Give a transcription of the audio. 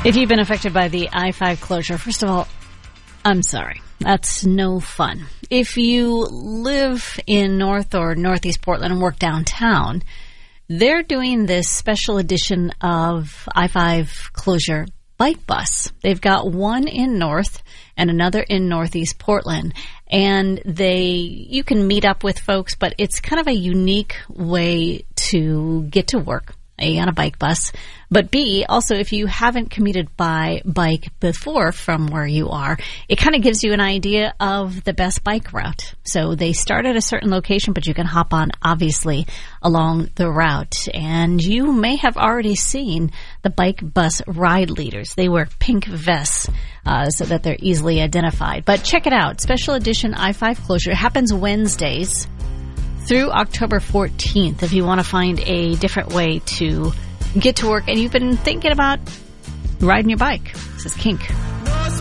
If you've been affected by the I-5 closure, first of all, I'm sorry. That's no fun. If you live in North or Northeast Portland and work downtown, they're doing this special edition of I-5 closure bike bus. They've got one in North and another in Northeast Portland. And you can meet up with folks, but it's kind of a unique way to get to work. A, on a bike bus, but B, also if you haven't commuted by bike before from where you are, it kind of gives you an idea of the best bike route. So they start at a certain location, but you can hop on, obviously, along the route. And you may have already seen the bike bus ride leaders. They wear pink vests so that they're easily identified. But check it out. Special edition I-5 closure. It happens Wednesdays through October 14th if you want to find a different way to get to work and you've been thinking about riding your bike. This is Kink.